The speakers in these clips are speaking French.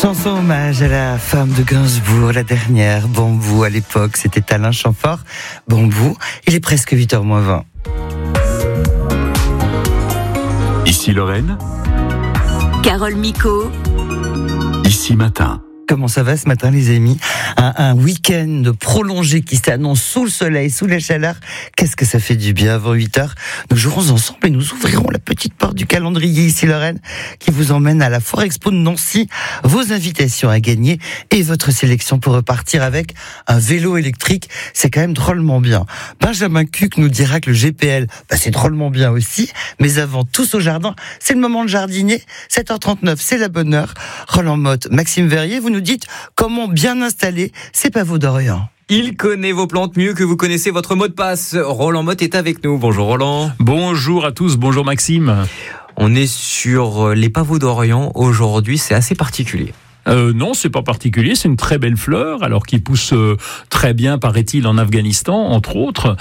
Chanson hommage à la femme de Gainsbourg, la dernière, Bambou à l'époque, c'était Alain Chamfort. Bambou, il est presque 8h moins 20. Ici Lorraine, Carole Micot, Ici Matin. Comment ça va ce matin les amis? Un week-end prolongé qui s'annonce sous le soleil, sous la chaleur. Qu'est-ce que ça fait du bien avant 8h? Nous jouerons ensemble et nous ouvrirons la petite porte du calendrier Ici Lorraine qui vous emmène à la Foire Expo de Nancy. Vos invitations à gagner et votre sélection pour repartir avec un vélo électrique. C'est quand même drôlement bien. Benjamin Cuc nous dira que le GPL, c'est drôlement bien aussi. Mais avant, tous au jardin, c'est le moment de jardiner. 7h39, c'est la bonne heure. Roland Motte, Maxime Verrier, vous nous dites comment bien installer ces pavots d'Orient. Il connaît vos plantes mieux que vous connaissez votre mot de passe. Roland Motte est avec nous. Bonjour Roland. Bonjour à tous, bonjour Maxime. On est sur les pavots d'Orient aujourd'hui, c'est assez particulier. Non, c'est pas particulier, c'est une très belle fleur, alors qui pousse très bien, paraît-il, en Afghanistan, entre autres.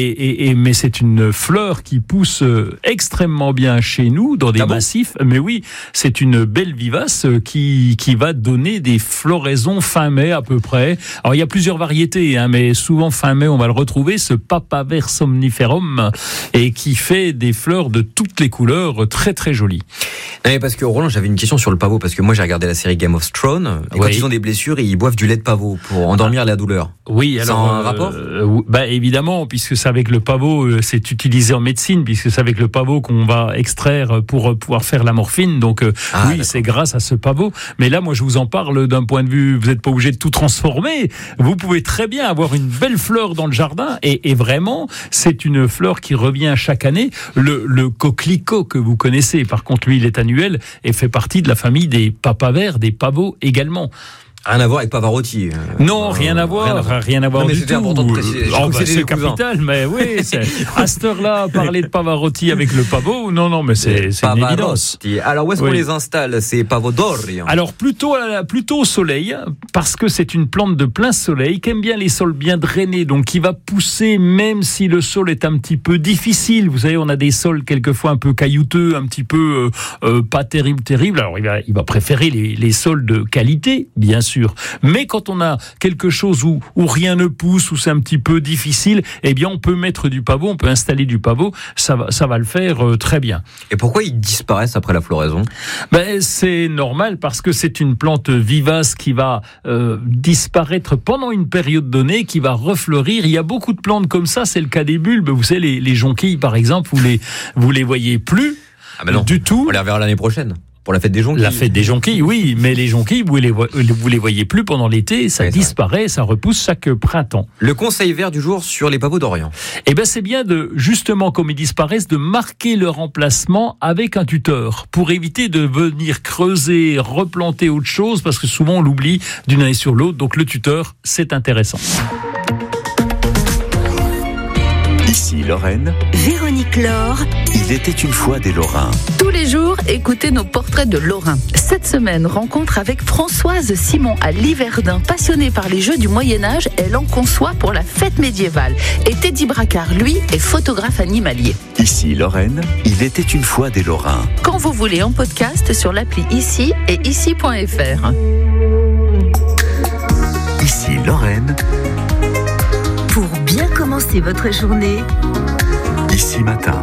Mais c'est une fleur qui pousse extrêmement bien chez nous, dans des massifs. Mais oui, c'est une belle vivace qui va donner des floraisons fin mai à peu près. Alors il y a plusieurs variétés, mais souvent fin mai on va le retrouver, ce Papaver somniferum, et qui fait des fleurs de toutes les couleurs, très très jolies. Non, mais parce que Roland, j'avais une question sur le pavot, parce que moi j'ai regardé la série Game of Thrones, et quand ils ont des blessures, ils boivent du lait de pavot pour endormir la douleur. Oui, alors un rapport évidemment, puisque c'est avec le pavot, c'est utilisé en médecine, puisque c'est avec le pavot qu'on va extraire pour pouvoir faire la morphine. Donc d'accord. C'est grâce à ce pavot. Mais là, moi, je vous en parle d'un point de vue, vous n'êtes pas obligé de tout transformer. Vous pouvez très bien avoir une belle fleur dans le jardin, et vraiment, c'est une fleur qui revient chaque année. Le coquelicot que vous connaissez, par contre, lui, il est annuel et fait partie de la famille des papavers, des pavots également. Rien à voir avec Pavarotti. Non, rien à voir non, mais du c'était tout. Important de préciser. C'est capital, mais oui, à cette heure-là, parler de Pavarotti avec le pavot, non, mais c'est une évidence. Alors, où est-ce qu'on les installe, ces pavots d'Orient? Alors, plutôt au soleil, parce que c'est une plante de plein soleil, qui aime bien les sols bien drainés, donc qui va pousser même si le sol est un petit peu difficile. Vous savez, on a des sols quelquefois un peu caillouteux, un petit peu pas terrible. Alors, il va préférer les sols de qualité, bien sûr. Mais quand on a quelque chose où rien ne pousse, où c'est un petit peu difficile, eh bien on peut mettre du pavot, on peut installer du pavot, ça va le faire très bien. Et pourquoi ils disparaissent après la floraison? C'est normal, parce que c'est une plante vivace qui va disparaître pendant une période donnée, qui va refleurir. Il y a beaucoup de plantes comme ça, c'est le cas des bulbes. Vous savez, les jonquilles par exemple, vous les voyez plus du tout. On les reverra l'année prochaine. Pour la fête des jonquilles. La fête des jonquilles, oui, mais les jonquilles, vous les voyez plus pendant l'été, ça disparaît, ça repousse chaque printemps. Le conseil vert du jour sur les pavots d'Orient. C'est bien de, justement, comme ils disparaissent, de marquer leur emplacement avec un tuteur, pour éviter de venir creuser, replanter autre chose, parce que souvent on l'oublie d'une année sur l'autre, donc le tuteur, c'est intéressant. Ici Lorraine, Véronique Laure. Il était une fois des Lorrains. Tous les jours, écoutez nos portraits de Lorrains. Cette semaine, rencontre avec Françoise Simon à Liverdun. Passionnée par les jeux du Moyen-Âge, elle en conçoit pour la fête médiévale. Et Teddy Bracard, lui, est photographe animalier. Ici Lorraine, il était une fois des Lorrains. Quand vous voulez, en podcast sur l'appli Ici et ici.fr. Ici Lorraine. Pour bien commencer votre journée, Ici Matin.